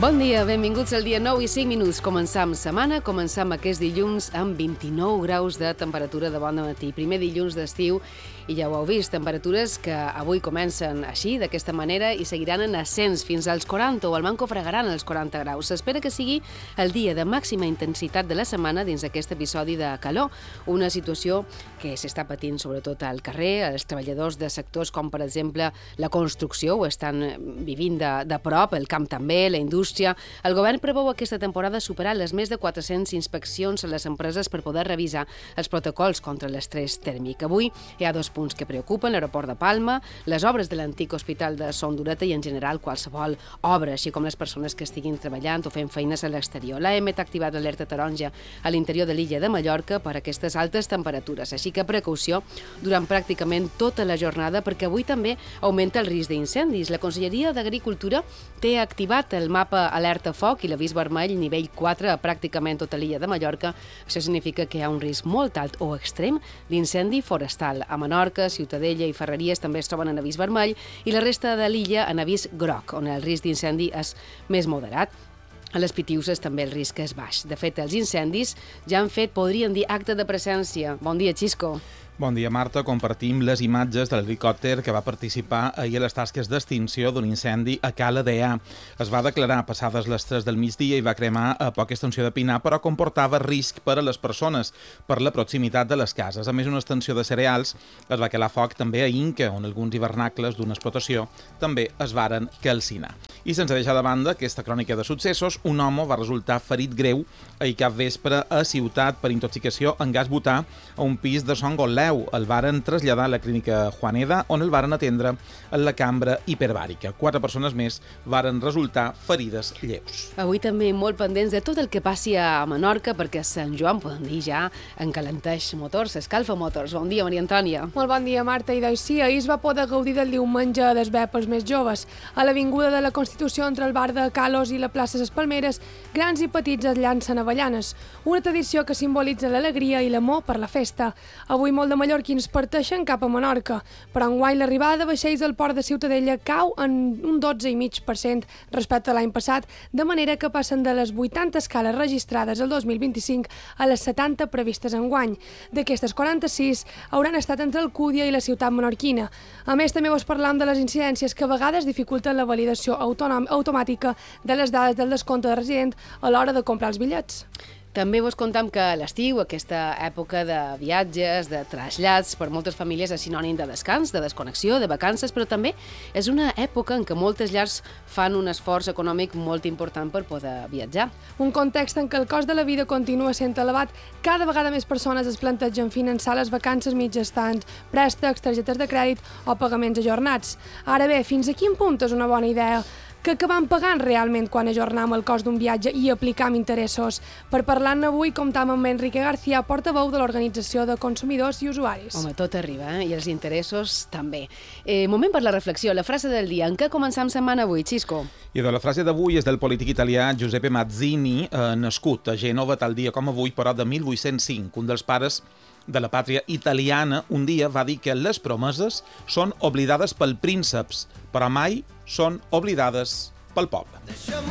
Bon dia, benvinguts al dia 9 i 5 minuts. Començam setmana, començam aquest dilluns amb 29 graus de temperatura de bon matí. Primer dilluns d'estiu i ja ho heu vist, temperatures que avui comencen així, d'aquesta manera, i seguiran en ascens fins als 40 o al manco fregaran els 40 graus. S'espera que sigui el dia de màxima intensitat de la setmana dins aquest episodi de calor, una situació que s'està patint sobretot al carrer. Els treballadors de sectors com, per exemple, la construcció ho estan vivint de prop, el camp també, la indústria. El govern preveu aquesta temporada superar les més de 400 inspeccions a les empreses per poder revisar els protocols contra l'estrès tèrmic. Avui hi ha dos punts que preocupen: l'aeroport de Palma, les obres de l'antic hospital de Son Dureta i, en general, qualsevol obra, així com les persones que estiguin treballant o fent feines a l'exterior. L'AEMET ha activat l'alerta taronja a l'interior de l'illa de Mallorca per aquestes altes temperatures, així que precaució durant pràcticament tota la jornada, perquè avui també augmenta el risc d'incendis. La Conselleria d'Agricultura té activat el mapa alerta foc i l'avís vermell nivell 4 a pràcticament tota l'illa de Mallorca. Això significa que hi ha un risc molt alt o extrem d'incendi forestal. A Menorca, Ciutadella i Ferreries també es troben en avís vermell i la resta de l'illa en avís groc, on el risc d'incendi és més moderat. A les Pitiuses també el risc és baix. De fet, els incendis ja han fet, podríem dir, acte de presència. Bon dia, Xisco. Bon dia, Marta. Compartim les imatges de l'helicòpter que va participar ahir a les tasques d'extinció d'un incendi a Cala Dea. Es va declarar passades les 3 del migdia i va cremar a poca extensió de pinar, però comportava risc per a les persones per la proximitat de les cases. A més, una extensió de cereals es va calar foc també a Inca, on alguns hivernacles d'una explotació també es varen calcinar. I sense deixar de banda aquesta crònica de successos, un home va resultar ferit greu ahir cap vespre a Ciutat per intoxicació en gas butà a un pis de Son Gotleu. El varen traslladar a la clínica Juaneda, on el varen atendre en la cambra hiperbàrica. 4 persones més varen resultar ferides lleus. Avui també molt pendents de tot el que passi a Menorca, perquè a Sant Joan, podem dir, ja encalenteix motors, escalfa motors. Bon dia, Maria Antònia. Molt bon dia, Marta. I doncs sí, ahir es va poder gaudir del diumenge d'esbé pels més joves. A l'Avinguda de la Constitució, entre el bar de Calos i la plaça Ses Palmeres, grans i petits es llancen avellanes. Una tradició que simbolitza l'alegria i l'amor per la festa. Avui molt de mallorquins parteixen cap a Menorca, però enguany l'arribada de vaixells al port de Ciutadella cau en un 12,5% respecte a l'any passat, de manera que passen de les 80 escales registrades el 2025 a les 70 previstes enguany. D'aquestes 46 hauran estat entre Alcúdia i la ciutat menorquina. A més, també vos parlam de les incidències que a vegades dificulten la validació automàtica de les dades del descompte de resident a l'hora de comprar els bitllets. També vos contam que l'estiu, aquesta època de viatges, de trasllats, per moltes famílies és sinònim de descans, de desconnexió, de vacances, però també és una època en què moltes llars fan un esforç econòmic molt important per poder viatjar. Un context en què el cost de la vida continua sent elevat, cada vegada més persones es plantegen finançar les vacances mitjançant préstecs, targetes de crèdit o pagaments ajornats. Ara bé, fins a quin punt és una bona idea que acabam pagant realment quan ajornem el cost d'un viatge i aplicam interessos? Per parlar-ne avui comptam amb Enrique García, portaveu de l'Organització de Consumidors i Usuaris. Home, tot arriba, i els interessos també. Moment per la reflexió, la frase del dia. En què començam setmana avui, Xisco? I la frase d'avui és del polític italià Giuseppe Mazzini, nascut a Gènova tal dia com avui, però de 1805. Un dels pares de la pàtria italiana un dia va dir que les promeses són oblidades pel prínceps, però mai són oblidades pel poble.